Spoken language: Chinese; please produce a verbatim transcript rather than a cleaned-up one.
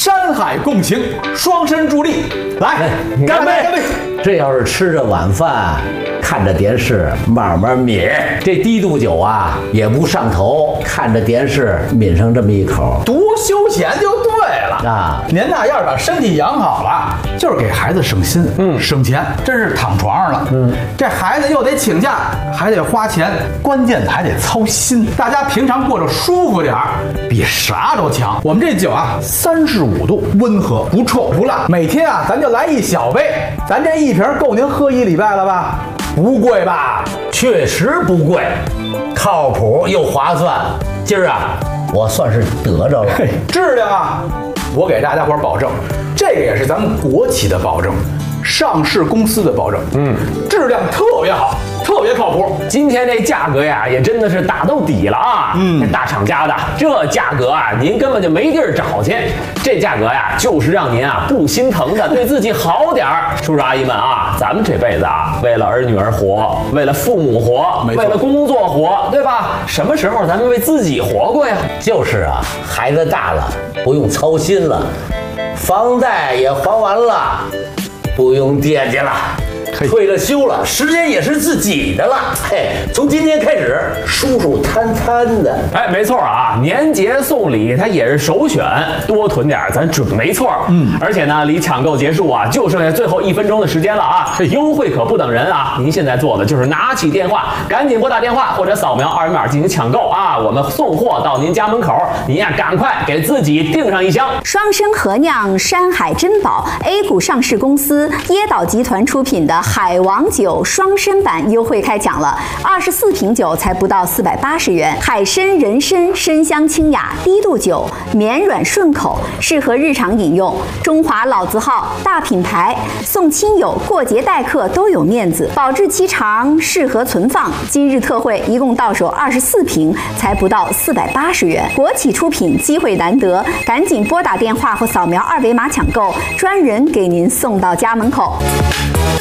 山海共情，双身助力，来，干杯！干杯！ 这要是吃着晚饭，看着电视，慢慢抿，这低度酒啊也不上头，看着电视抿上这么一口， 多休闲就对了啊！ 您呐，要是把身体养好了，就是给孩子省心，嗯，省钱，真是躺床上了，嗯，这孩子又得请假，还得花钱，关键的还得操心。大家平常过着舒服点儿，比啥都强。我们这酒啊，三十五度，温和，不臭不辣。每天啊，咱就来一小杯，咱这一瓶够您喝一礼拜了吧？不贵吧？ 确实不贵，靠谱又划算。今儿啊，我算是得着了。 嘿，质量啊，我给大家伙儿保证，这个也是咱们国企的保证，上市公司的保证。嗯，质量特别好，特别靠谱。 今天这价格呀，也真的是打到底了啊！嗯，大厂家的这价格啊，您根本就没地儿找去。这价格呀，就是让您啊不心疼的，对自己好点儿。叔叔阿姨们啊，咱们这辈子啊，为了儿女而活，为了父母活，为了工作活，对吧？什么时候咱们为自己活过呀？ 就是啊，孩子大了，不用操心了，房贷也还完了，不用惦记了。退了休了，时间也是自己的了。嘿，从今天开始，舒舒坦坦的。 哎，没错啊，年节送礼它也是首选，多囤点咱准没错。嗯，而且呢，离抢购结束啊，就剩下最后一分钟的时间了啊！这优惠可不等人啊！您现在做的就是拿起电话，赶紧拨打电话或者扫描二维码进行抢购啊！我们送货到您家门口，您呀赶快给自己订上一箱。 双生合酿山海珍宝 A 股上市公司椰岛集团出品的海王酒双参版优惠开抢了，二十四瓶酒才不到四百八十元。海参、人参，深香清雅，低度酒，绵软顺口，适合日常饮用。中华老字号，大品牌，送亲友、过节待客都有面子，保质期长，适合存放。今日特惠，一共到手二十四瓶，才不到四百八十元。国企出品，机会难得，赶紧拨打电话或扫描二维码抢购，专人给您送到家门口。